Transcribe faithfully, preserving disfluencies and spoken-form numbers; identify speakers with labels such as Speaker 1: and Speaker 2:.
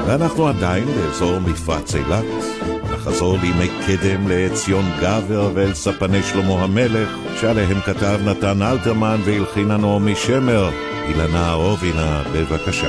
Speaker 1: ואנחנו עדיין באזור מפרץ אילת. נחזור לימי קדם לציון גבר ואל ספני שלמה המלך, שעליהם כתב נתן אלתרמן והלחינה נעמי שמר. אילנה רובינה, בבקשה.